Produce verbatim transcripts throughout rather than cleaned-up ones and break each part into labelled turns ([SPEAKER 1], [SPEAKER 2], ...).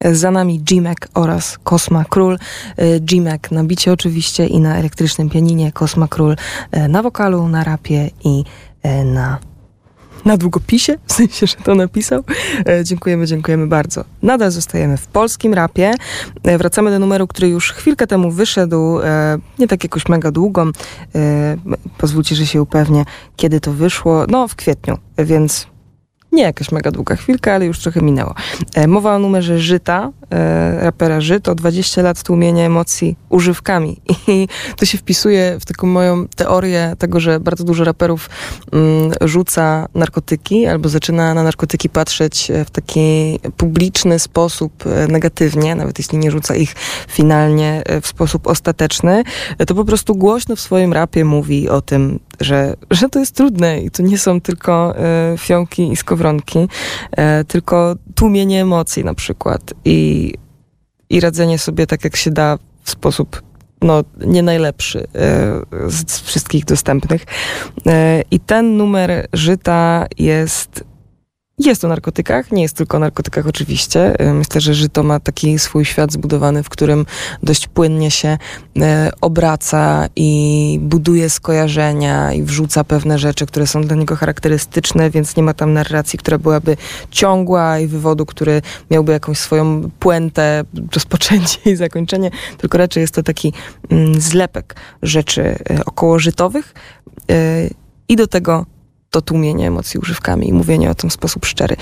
[SPEAKER 1] Za nami G-Mac oraz Cosma Król. G-Mac na bicie oczywiście i na elektrycznym pianinie, Cosma Król na wokalu, na rapie i na, na długopisie, w sensie, że to napisał. Dziękujemy, dziękujemy bardzo. Nadal zostajemy w polskim rapie. Wracamy do numeru, który już chwilkę temu wyszedł, nie tak jakoś mega długo. Pozwólcie, że się upewnię, kiedy to wyszło. No, w kwietniu, więc nie jakaś mega długa chwilka, ale już trochę minęło. Mowa o numerze Żyta, rapera Żyt, o dwadzieścia lat tłumienia emocji używkami. I to się wpisuje w taką moją teorię tego, że bardzo dużo raperów mm, rzuca narkotyki albo zaczyna na narkotyki patrzeć w taki publiczny sposób negatywnie, nawet jeśli nie rzuca ich finalnie w sposób ostateczny, to po prostu głośno w swoim rapie mówi o tym, że, że to jest trudne i to nie są tylko e, fiołki i skowronki, e, tylko tłumienie emocji na przykład i, i radzenie sobie tak, jak się da w sposób no, nie najlepszy e, z, z wszystkich dostępnych. E, I ten numer Żyta jest Jest o narkotykach, nie jest tylko o narkotykach oczywiście. Myślę, że Żyto ma taki swój świat zbudowany, w którym dość płynnie się e, obraca i buduje skojarzenia i wrzuca pewne rzeczy, które są dla niego charakterystyczne, więc nie ma tam narracji, która byłaby ciągła i wywodu, który miałby jakąś swoją puentę, rozpoczęcie i zakończenie, tylko raczej jest to taki mm, zlepek rzeczy e, okołożytowych e, i do tego to tłumienie emocji używkami i mówienie o tym w sposób szczery.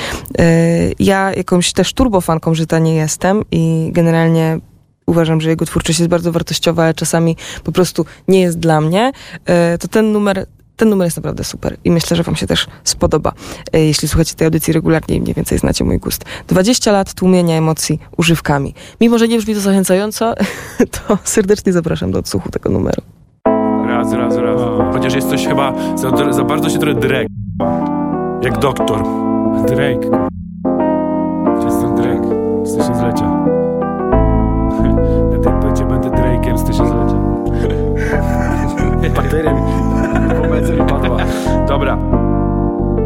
[SPEAKER 1] Ja jakąś też turbofanką Żyta nie jestem i generalnie uważam, że jego twórczość jest bardzo wartościowa, ale czasami po prostu nie jest dla mnie. To ten numer, ten numer jest naprawdę super i myślę, że wam się też spodoba. Jeśli słuchacie tej audycji regularnie i mniej więcej znacie mój gust. dwadzieścia lat tłumienia emocji używkami. Mimo, że nie brzmi to zachęcająco, to serdecznie zapraszam do odsłuchu tego numeru.
[SPEAKER 2] Raz, raz, raz. Chociaż jest coś chyba, za, za bardzo się trochę Drake. Jak doktor.
[SPEAKER 3] Drake. Jestem Drake. Jesteś zlecia.